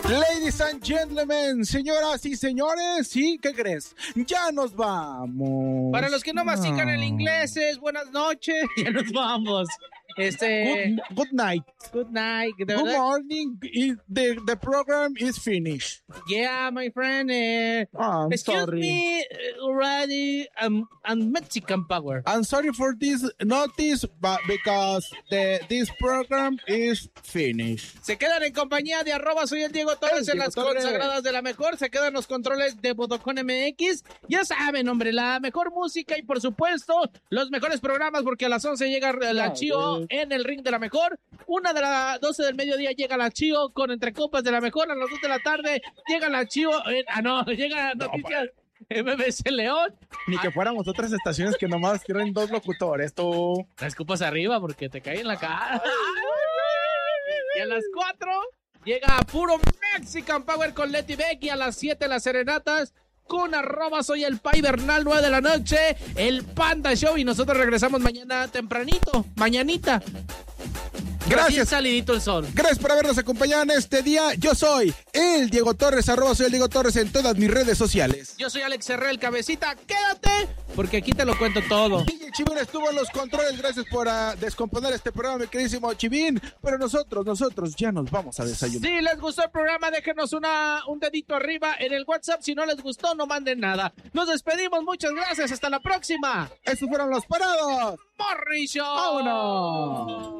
Ladies and gentlemen, señoras y señores, ¿sí? ¿Qué crees? Ya nos vamos. Para los que no mastican el inglés, es buenas noches. Ya nos vamos. Good night. Good night. Good morning. The program is finished. Yeah, my friend. I'm excuse sorry. me, already. I'm Mexican Power. I'm sorry for this notice, but because this program is finished. Se quedan en compañía de @ soy el Diego Torres en las consagradas de la mejor. Se quedan los controles de Vodocon MX. Ya saben, hombre, la mejor música y por supuesto los mejores programas, porque a las 11 llega la Chío en el ring de la mejor. 1 de las 12 del mediodía llega la Chío con Entre Copas de la mejor. A las 2 de la tarde llega la Chío. Llega Noticias MBC León. Ni que fuéramos otras estaciones que nomás tienen 2 locutores, tú. La escupas arriba porque te cae en la cara. Y a las 4 llega puro Mexican Power con Leti Beck. Y a las 7 las serenatas con @ soy el Pai Bernal, 9 de la noche, el Panda Show. Y nosotros regresamos mañana tempranito, mañanita. Gracias. Salidito el sol. Gracias por habernos acompañado en este día. Yo soy el Diego Torres, @ soy el Diego Torres en todas mis redes sociales. Yo soy Alex Herrera, el Cabecita. Quédate, porque aquí te lo cuento todo. DJ Chivín estuvo en los controles. Gracias por descomponer este programa, mi queridísimo Chivín. Pero nosotros ya nos vamos a desayunar. Si les gustó el programa, déjenos un dedito arriba en el WhatsApp. Si no les gustó, no manden nada. Nos despedimos. Muchas gracias. Hasta la próxima. Estos fueron los parados. Morri Show. ¡Vámonos!